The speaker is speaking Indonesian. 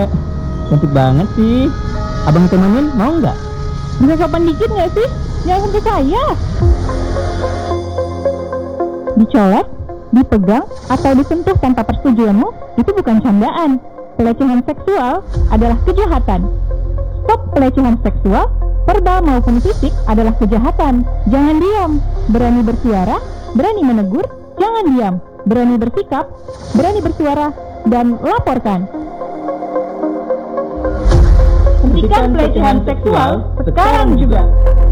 cewek. Cantik banget sih. Abang temenin mau nggak? Bisa sopan dikit nggak sih? Jangan sentuh saya. Dicolek, dipegang, atau disentuh tanpa persetujuanmu, itu bukan candaan. Pelecehan seksual adalah kejahatan. Stop pelecehan seksual, verbal maupun fisik adalah kejahatan. Jangan diam. Berani bersuara, berani menegur, jangan diam. Berani bersikap, berani bersuara, dan laporkan. Hentikan pelecehan seksual sekarang juga.